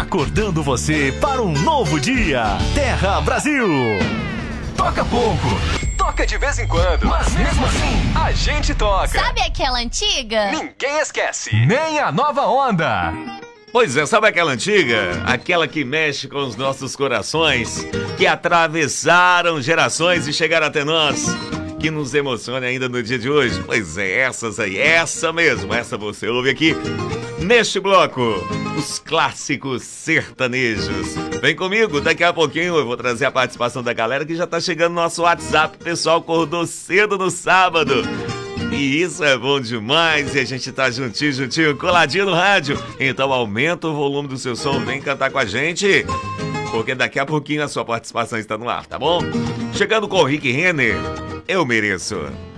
acordando você para um novo dia. Terra Brasil. Toca pouco, toca de vez em quando, mas mesmo assim, a gente toca. Sabe aquela antiga? Ninguém esquece, nem a nova onda. Pois é, sabe aquela antiga? Aquela que mexe com os nossos corações, que atravessaram gerações e chegaram até nós, que nos emociona ainda no dia de hoje. Pois é, essas aí, essa mesmo, essa você ouve aqui neste bloco, os clássicos sertanejos. Vem comigo, daqui a pouquinho eu vou trazer a participação da galera que já tá chegando no nosso WhatsApp. O pessoal acordou cedo no sábado. E isso é bom demais, e a gente tá juntinho, coladinho no rádio. Então aumenta o volume do seu som, vem cantar com a gente, porque daqui a pouquinho a sua participação está no ar, tá bom? Chegando com o Rick Renner, Eu Mereço.